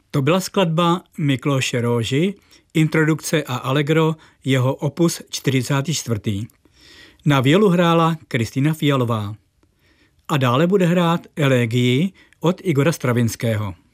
To byla skladba Mikloše Róži, introdukce a allegro, jeho opus 44. Na violu hrála Kristýna Fialová. A dále bude hrát elegii od Igora Stravinského.